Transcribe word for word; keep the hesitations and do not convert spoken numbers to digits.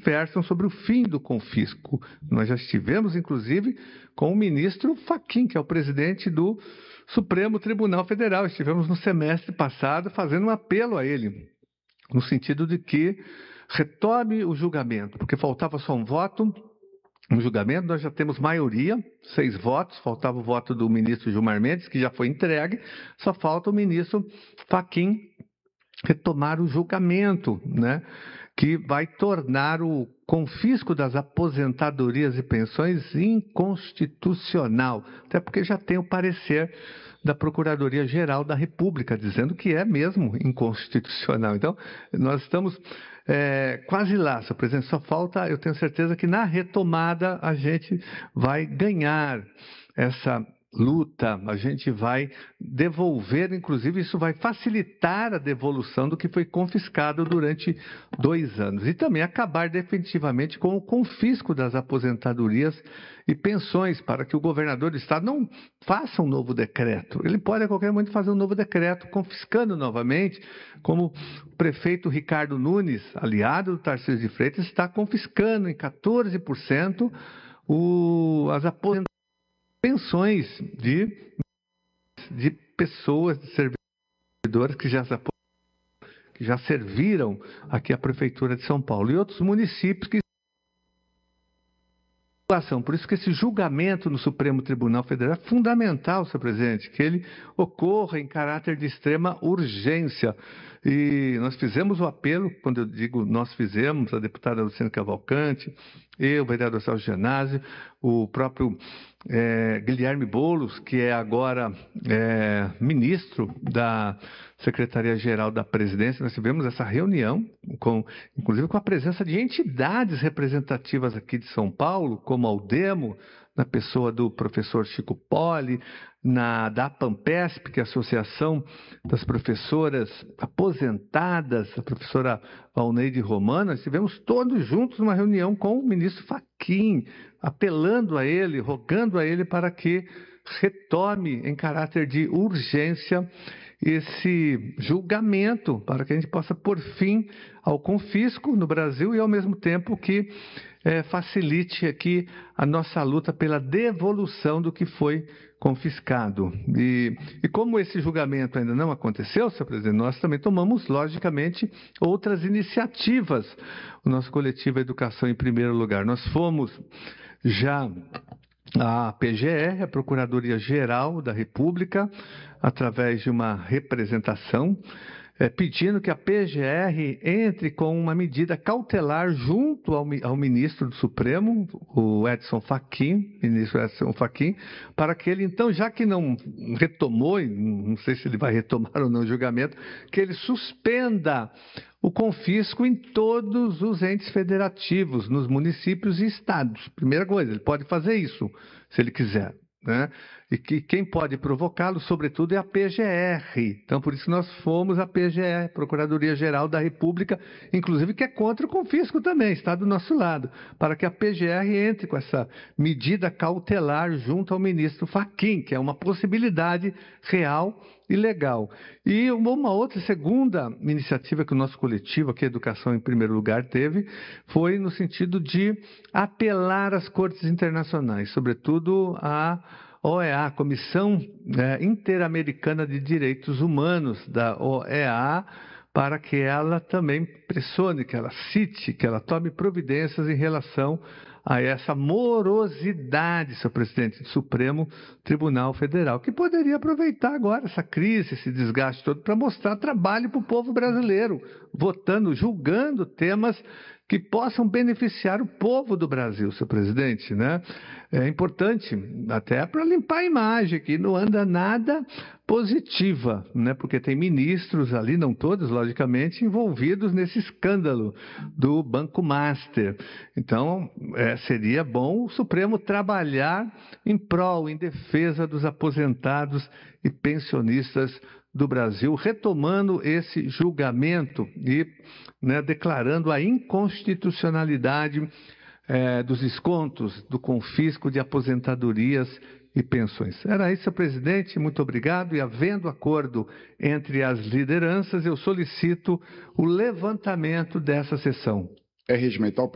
versam sobre o fim do confisco. Nós já estivemos, inclusive, com o ministro Fachin, que é o presidente do Supremo Tribunal Federal. Estivemos no semestre passado fazendo um apelo a ele, no sentido de que retome o julgamento, porque faltava só um voto. No julgamento, nós já temos maioria, seis votos, faltava o voto do ministro Gilmar Mendes, que já foi entregue, só falta o ministro Fachin retomar o julgamento, né, que vai tornar o confisco das aposentadorias e pensões inconstitucional, até porque já tem o parecer da Procuradoria-Geral da República, dizendo que é mesmo inconstitucional. Então, nós estamos é, quase lá, senhor presidente, só falta, eu tenho certeza que na retomada a gente vai ganhar essa luta, a gente vai devolver, inclusive isso vai facilitar a devolução do que foi confiscado durante dois anos e também acabar definitivamente com o confisco das aposentadorias e pensões, para que o governador do estado não faça um novo decreto. Ele pode a qualquer momento fazer um novo decreto confiscando novamente, como o prefeito Ricardo Nunes, aliado do Tarcísio de Freitas, está confiscando em quatorze por cento o, as aposentadorias pensões de, de pessoas, de servidores que já, que já serviram aqui a Prefeitura de São Paulo e outros municípios que por isso que esse julgamento no Supremo Tribunal Federal é fundamental, senhor presidente, que ele ocorra em caráter de extrema urgência. E nós fizemos o apelo, quando eu digo nós fizemos, a deputada Luciana Cavalcante, eu, o vereador Sérgio Genásio, o próprio é, Guilherme Boulos, que é agora é, ministro da Secretaria-Geral da Presidência, nós tivemos essa reunião, com, inclusive com a presença de entidades representativas aqui de São Paulo, como a Aldemo, na pessoa do professor Chico Poli, na da APAMPESP, que é a Associação das Professoras Aposentadas, a professora Valneide Romana, nós estivemos todos juntos numa reunião com o ministro Fachin, apelando a ele, rogando a ele para que retome em caráter de urgência esse julgamento, para que a gente possa pôr fim ao confisco no Brasil e, ao mesmo tempo, que é, facilite aqui a nossa luta pela devolução do que foi confiscado. E, e como esse julgamento ainda não aconteceu, senhor presidente, nós também tomamos, logicamente, outras iniciativas. O nosso coletivo Educação em Primeiro Lugar. Nós fomos já a P G R, a Procuradoria-Geral da República, através de uma representação, é, pedindo que a P G R entre com uma medida cautelar junto ao, ao ministro do Supremo, o Edson Fachin, ministro Edson Fachin, para que ele, então, já que não retomou, não sei se ele vai retomar ou não o julgamento, que ele suspenda o confisco em todos os entes federativos, nos municípios e estados. Primeira coisa, ele pode fazer isso, se ele quiser, né? E que quem pode provocá-lo, sobretudo, é a P G R. Então, por isso nós fomos a P G R, Procuradoria-Geral da República, inclusive que é contra o confisco também, está do nosso lado, para que a P G R entre com essa medida cautelar junto ao ministro Fachin, que é uma possibilidade real e legal. E uma outra segunda iniciativa que o nosso coletivo, aqui Educação em Primeiro Lugar, teve, foi no sentido de apelar às cortes internacionais, sobretudo a O E A, Comissão é, Interamericana de Direitos Humanos da O E A, para que ela também pressione, que ela cite, que ela tome providências em relação a essa morosidade, senhor presidente do Supremo Tribunal Federal, que poderia aproveitar agora essa crise, esse desgaste todo, para mostrar trabalho para o povo brasileiro, votando, julgando temas que possam beneficiar o povo do Brasil, senhor presidente, né? É importante, até para limpar a imagem, que não anda nada positiva, né? Porque tem ministros ali, não todos, logicamente, envolvidos nesse escândalo do Banco Master. Então, é, seria bom o Supremo trabalhar em prol, em defesa dos aposentados e pensionistas do Brasil, retomando esse julgamento e, né, declarando a inconstitucionalidade é, dos descontos, do confisco de aposentadorias e pensões. Era isso, senhor presidente, muito obrigado. E havendo acordo entre as lideranças, eu solicito o levantamento dessa sessão. É regimental.